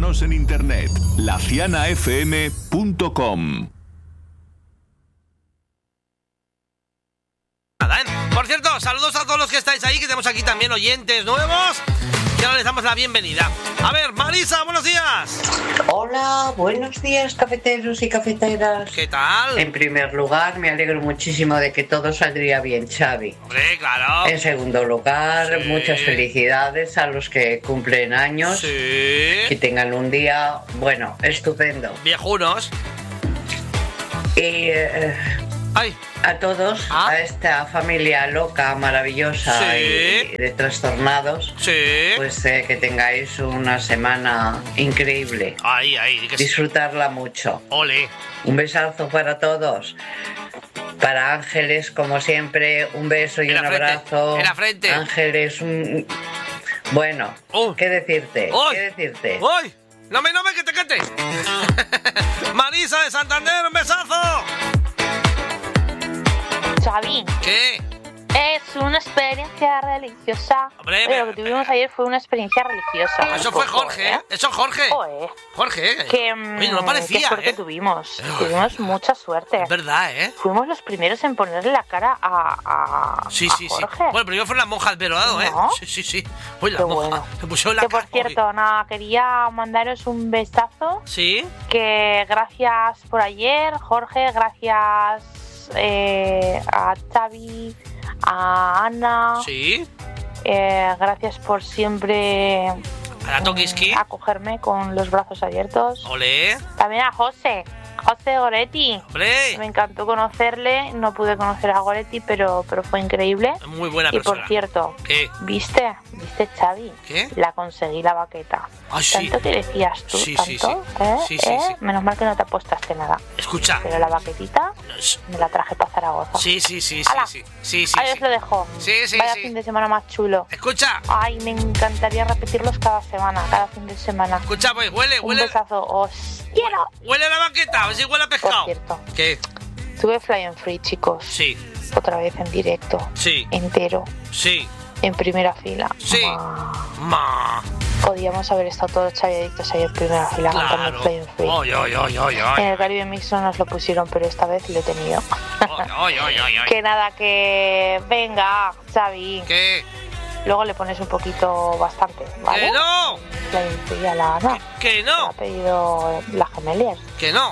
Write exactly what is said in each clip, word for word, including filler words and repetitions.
Síguenos en internet, la ciana f m punto com. Por cierto, saludos a todos los que estáis ahí, que tenemos aquí también oyentes nuevos, y ahora les damos la bienvenida. A ver, Marisa, buenos días. Hola, buenos días, cafeteros y cafeteras. ¿Qué tal? En primer lugar, me alegro muchísimo de que todo saldría bien, Xavi. Hombre, claro. En segundo lugar, sí. muchas felicidades a los que cumplen años. Sí. Que tengan un día, bueno, estupendo. Viejunos. Y eh, Ay. a todos, ¿Ah? a esta familia loca, maravillosa sí. y de trastornados, sí. pues eh, que tengáis una semana increíble. Ahí, ahí. Que disfrutarla mucho. Ole. Un besazo para todos. Para Ángeles, como siempre, un beso y en un la frente, abrazo. En la frente. Ángeles, un... bueno, uh. ¿qué decirte? Uy. ¿Qué decirte? ¡Uy! ¡No me, no me, que te quete! Marisa de Santander, un besazo. Xavi. ¿Qué? Es una experiencia religiosa. Hombre, Pero lo que tuvimos ayer fue una experiencia religiosa. Eso fue Jorge, ¿eh? Eso Jorge. Joder. Jorge. Que, Oye, no parecía, qué suerte ¿eh? tuvimos. Tuvimos mucha suerte. Es verdad, ¿eh? Fuimos los primeros en ponerle la cara a, a, sí, a sí, Jorge. sí. Bueno, primero fueron las monjas del Verodado, ¿eh? ¿No? Sí, sí, sí. Uy, las Qué monjas. bueno. Se pusieron la Que por cara. cierto, nada, quería mandaros un besazo. Sí. Que gracias por ayer, Jorge, gracias eh, a Xavi, a Ana. Sí. Eh, gracias por siempre A la Tokiski. eh, acogerme con los brazos abiertos. Ole. También a José, José Goretti. Hombre. Me encantó conocerle, no pude conocer a Goretti, pero, pero fue increíble. Muy buena y persona. por cierto, ¿Qué? ¿viste? ¿Viste, Xavi? ¿Qué? La conseguí la baqueta. Ah, sí. Tanto que decías tú, Sí, tanto, sí, sí. ¿eh? Sí, sí, ¿eh? sí. Menos mal que no te apostaste nada. Escucha. Pero la baquetita me la traje para Zaragoza. Sí, sí, sí, sí, ¡Hala! sí. Sí, sí, Ahí os sí. lo dejo. Sí, sí, Vaya sí. fin de semana más chulo. Escucha. Ay, me encantaría repetirlos cada semana, cada fin de semana. Escucha, pues huele, Un huele. besazo, os quiero. Huele la baqueta, a ver si huele a pescado. Por cierto, ¿Qué? tuve Fly and Free, chicos. Sí. Otra vez en directo. Sí. Entero. Sí. En primera fila. Sí. Ma. Ma. Podíamos haber estado todos chaviaditos ahí en primera fila cantando Claro. Fly and Free. Oy, oy, oy, oy, En oy. el Caribe Mix no nos lo pusieron, pero esta vez lo he tenido. Oy, oy, oy, oy, oy. Que nada, que venga, Xavi. ¿Qué? Luego le pones un poquito bastante, ¿vale? ¡Que no! Fly and Free a la Ana. ¡Que Me ha no! pedido la Gemelier. ¡Que no!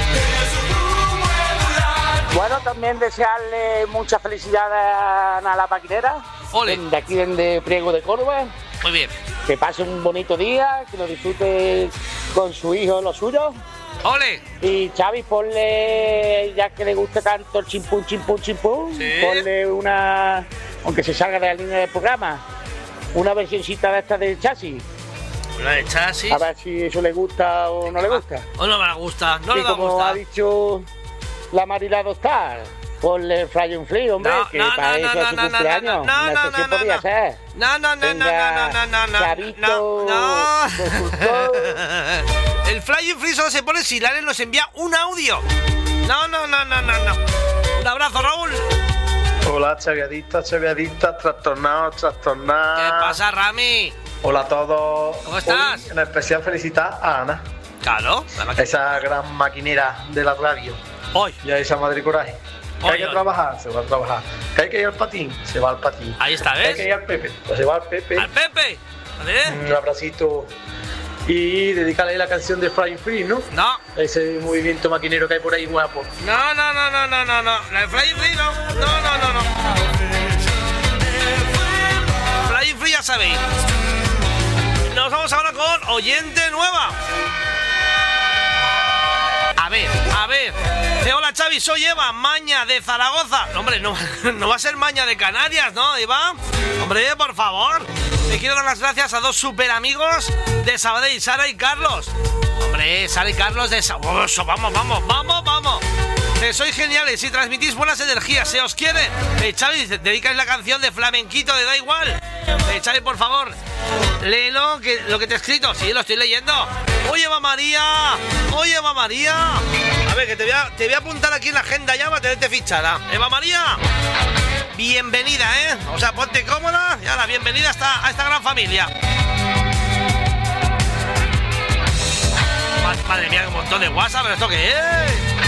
Bueno, también desearle mucha felicidad a Ana la maquinera. Ole. De aquí desde Priego de Córdoba. Muy bien. Que pase un bonito día, que lo disfrute con su hijo, los suyos. ¡Ole! Y Xavi, ponle, ya que le gusta tanto el chimpún, chimpún, chimpún, Sí. ponle una, aunque se salga de la línea del programa, una versioncita de esta del chasis. Una de chasis. A ver si eso le gusta o no le gusta. O no me gusta, no y le va a como gustar. ha dicho la Marila Dostal, ponle Fly and Free, hombre, No, que no, para no, eso no, es su no, no, cumpleaños. no, no, Una no, excepción no, podría no. ser. No, no, no, no, Venga, no, no, no, no, Chavito, no, no. consultor. El Fly and Free solo se pone si Laren nos envía un audio. No, no, no, no, no, no. Un abrazo, Raúl. Hola, chaviadistas, chaviadistas, trastornados, trastornados. ¿Qué pasa, Rami? Hola a todos. ¿Cómo estás? Hoy, en especial felicitar a Ana, Claro. La máquina. esa gran maquinera de la radio. Hoy. Y a esa madre coraje. Que Hoy, hay que hoy. trabajar, se va a trabajar. Que hay que ir al patín, se va al patín. Ahí está, Que hay ¿ves? que ir al Pepe, pues se va al Pepe. Al Pepe. ¿Vale? Un abracito. Y dedicarle la canción de Fly Free, ¿no? No. Ese movimiento maquinero que hay por ahí guapo. No, no, no, no, no, no, no. La de Fly Free no. No, no, no, no. Fly Free ya sabéis. Nos vamos ahora con oyente nueva. A ver, a ver. Eh, hola Xavi, soy Eva, Maña de Zaragoza. No, hombre, no, no va a ser Maña de Canarias, ¿no, Eva? Hombre, por favor. Le quiero dar las gracias a dos super amigos de Sabadell, Sara y Carlos. Hombre, Sara y Carlos de Sabadell. Vamos, vamos, vamos, vamos. Que sois geniales y transmitís buenas energías. Se os quiere. Eh, Xavi, dedicáis la canción de Flamenquito de Da Igual. Eh, Xavi, por favor, léelo, que, lo que te he escrito. Sí, lo estoy leyendo. Oye, Eva María. Oye, Eva María. A ver, que te voy a, te voy a apuntar aquí en la agenda ya para tenerte fichada. Eva María, bienvenida, ¿eh? O sea, ponte cómoda y ahora, bienvenida a esta, a esta gran familia. Madre mía, un montón de WhatsApp, ¿pero esto qué es?